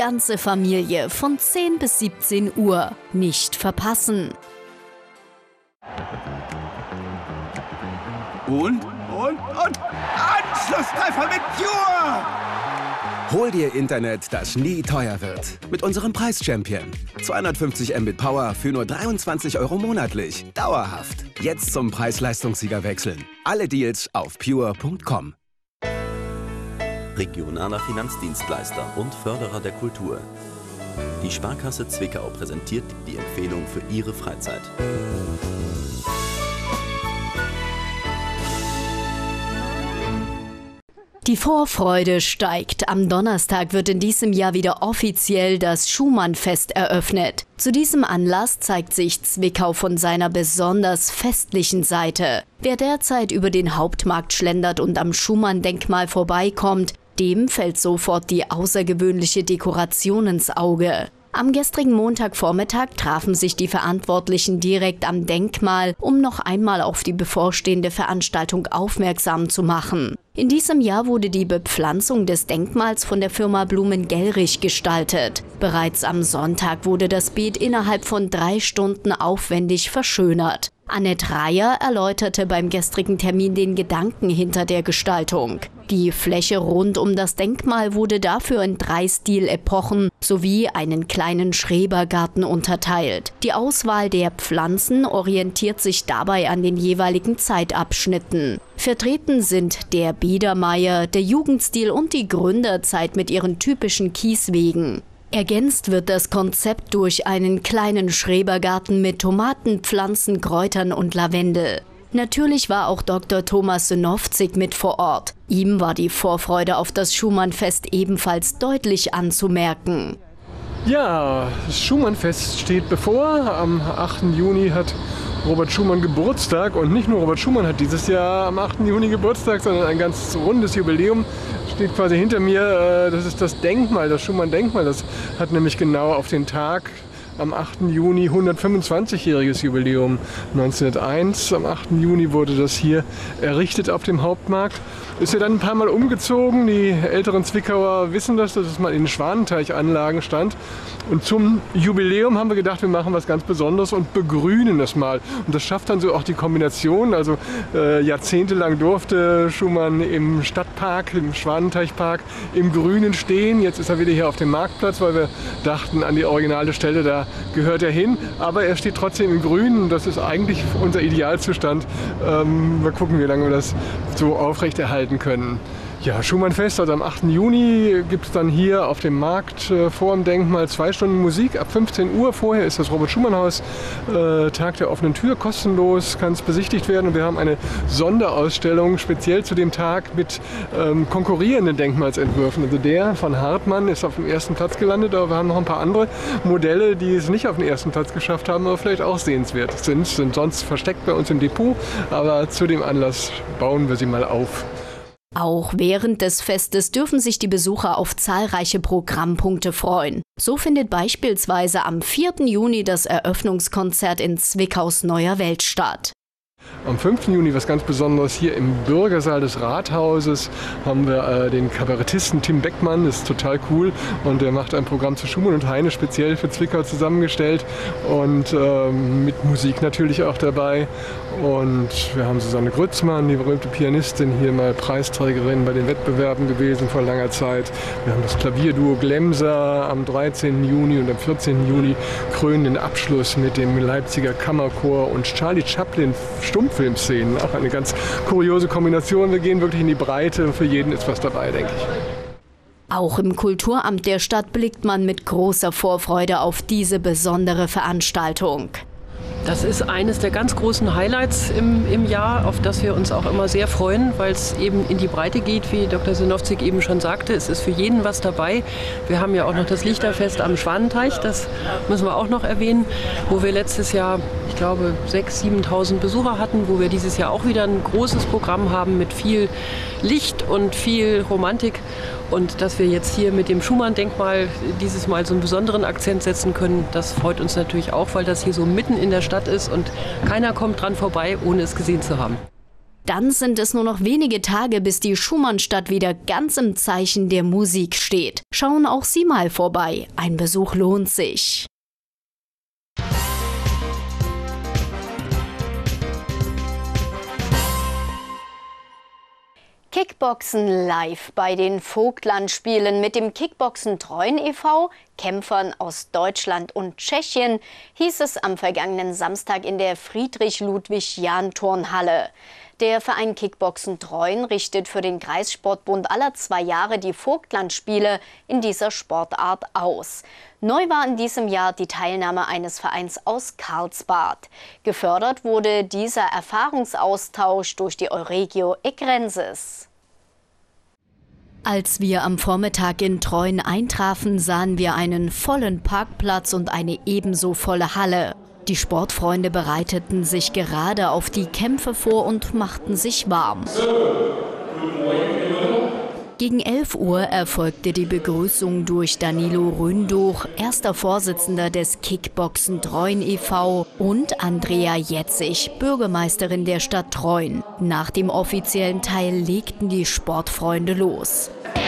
Ganze Familie von 10 bis 17 Uhr. Nicht verpassen. Und Anschlusstreffer mit Pure! Hol dir Internet, das nie teuer wird. Mit unserem Preis-Champion. 250 Mbit Power für nur 23 € monatlich. Dauerhaft. Jetzt zum Preis-Leistungssieger wechseln. Alle Deals auf pure.com. Regionaler Finanzdienstleister und Förderer der Kultur. Die Sparkasse Zwickau präsentiert die Empfehlung für Ihre Freizeit. Die Vorfreude steigt. Am Donnerstag wird in diesem Jahr wieder offiziell das Schumann-Fest eröffnet. Zu diesem Anlass zeigt sich Zwickau von seiner besonders festlichen Seite. Wer derzeit über den Hauptmarkt schlendert und am Schumann-Denkmal vorbeikommt, dem fällt sofort die außergewöhnliche Dekoration ins Auge. Am gestrigen Montagvormittag trafen sich die Verantwortlichen direkt am Denkmal, um noch einmal auf die bevorstehende Veranstaltung aufmerksam zu machen. In diesem Jahr wurde die Bepflanzung des Denkmals von der Firma Blumen-Gellrich gestaltet. Bereits am Sonntag wurde das Beet innerhalb von 3 Stunden aufwendig verschönert. Annette Reyer erläuterte beim gestrigen Termin den Gedanken hinter der Gestaltung. Die Fläche rund um das Denkmal wurde dafür in 3 Stilepochen sowie einen kleinen Schrebergarten unterteilt. Die Auswahl der Pflanzen orientiert sich dabei an den jeweiligen Zeitabschnitten. Vertreten sind der Biedermeier, der Jugendstil und die Gründerzeit mit ihren typischen Kieswegen. Ergänzt wird das Konzept durch einen kleinen Schrebergarten mit Tomaten, Pflanzen, Kräutern und Lavendel. Natürlich war auch Dr. Thomas Synowczyk mit vor Ort. Ihm war die Vorfreude auf das Schumann-Fest ebenfalls deutlich anzumerken. Ja, das Schumann-Fest steht bevor. Am 8. Juni hat Robert Schumann Geburtstag und nicht nur Robert Schumann hat dieses Jahr am 8. Juni Geburtstag, sondern ein ganz rundes Jubiläum steht quasi hinter mir. Das ist das Denkmal, das Schumann-Denkmal. Das hat nämlich genau auf den Tag am 8. Juni 125-jähriges Jubiläum 1901. Am 8. Juni wurde das hier errichtet auf dem Hauptmarkt. Ist ja dann ein paar Mal umgezogen. Die älteren Zwickauer wissen das, dass es mal in Schwanenteiche-Anlagen stand. Und zum Jubiläum haben wir gedacht, wir machen was ganz Besonderes und begrünen das mal. Und das schafft dann so auch die Kombination. Also jahrzehntelang durfte Schumann im Stadtpark, im Schwanenteichpark, im Grünen stehen. Jetzt ist er wieder hier auf dem Marktplatz, weil wir dachten, an die originale Stelle, da gehört er hin. Aber er steht trotzdem im Grünen. Das ist eigentlich unser Idealzustand. Wir gucken, wie lange wir das so aufrechterhalten können. Ja, Schumann-Fest, also am 8. Juni gibt es dann hier auf dem Markt vor dem Denkmal 2 Stunden Musik ab 15 Uhr. Vorher ist das Robert-Schumann-Haus, Tag der offenen Tür, kostenlos, kann es besichtigt werden. Und wir haben eine Sonderausstellung speziell zu dem Tag mit konkurrierenden Denkmalsentwürfen. Also der von Hartmann ist auf dem 1. Platz gelandet, aber wir haben noch ein paar andere Modelle, die es nicht auf den 1. Platz geschafft haben, aber vielleicht auch sehenswert sind sonst versteckt bei uns im Depot. Aber zu dem Anlass bauen wir sie mal auf. Auch während des Festes dürfen sich die Besucher auf zahlreiche Programmpunkte freuen. So findet beispielsweise am 4. Juni das Eröffnungskonzert in Zwickaus Neuer Welt statt. Am 5. Juni was ganz Besonderes hier im Bürgersaal des Rathauses haben wir den Kabarettisten Tim Beckmann, das ist total cool und der macht ein Programm zu Schumann und Heine speziell für Zwickau zusammengestellt und mit Musik natürlich auch dabei. Und wir haben Susanne Grützmann, die berühmte Pianistin, hier mal Preisträgerin bei den Wettbewerben gewesen vor langer Zeit. Wir haben das Klavierduo Glemser am 13. Juni und am 14. Juli krönenden Abschluss mit dem Leipziger Kammerchor und Charlie Chaplin Stummfilmszenen. Auch eine ganz kuriose Kombination. Wir gehen wirklich in die Breite. Für jeden ist was dabei, denke ich. Auch im Kulturamt der Stadt blickt man mit großer Vorfreude auf diese besondere Veranstaltung. Das ist eines der ganz großen Highlights im Jahr, auf das wir uns auch immer sehr freuen, weil es eben in die Breite geht, wie Dr. Synowczyk eben schon sagte. Es ist für jeden was dabei. Wir haben ja auch noch das Lichterfest am Schwanenteich, das müssen wir auch noch erwähnen, wo wir letztes Jahr, ich glaube, 6.000, 7.000 Besucher hatten, wo wir dieses Jahr auch wieder ein großes Programm haben mit viel Licht und viel Romantik. Und dass wir jetzt hier mit dem Schumann-Denkmal dieses Mal so einen besonderen Akzent setzen können, das freut uns natürlich auch, weil das hier so mitten in der Stadt ist und keiner kommt dran vorbei, ohne es gesehen zu haben. Dann sind es nur noch wenige Tage, bis die Schumannstadt wieder ganz im Zeichen der Musik steht. Schauen auch Sie mal vorbei. Ein Besuch lohnt sich. Kickboxen live bei den Vogtlandspielen mit dem Kickboxen Treuen e.V., Kämpfern aus Deutschland und Tschechien, hieß es am vergangenen Samstag in der Friedrich-Ludwig-Jahn-Turnhalle. Der Verein Kickboxen Treuen richtet für den Kreissportbund aller 2 Jahre die Vogtlandspiele in dieser Sportart aus. Neu war in diesem Jahr die Teilnahme eines Vereins aus Karlsbad. Gefördert wurde dieser Erfahrungsaustausch durch die Euregio Egrenses. Als wir am Vormittag in Treuen eintrafen, sahen wir einen vollen Parkplatz und eine ebenso volle Halle. Die Sportfreunde bereiteten sich gerade auf die Kämpfe vor und machten sich warm. Gegen 11 Uhr erfolgte die Begrüßung durch Danilo Ründuch, erster Vorsitzender des Kickboxen Treuen e.V. und Andrea Jetzig, Bürgermeisterin der Stadt Treuen. Nach dem offiziellen Teil legten die Sportfreunde los.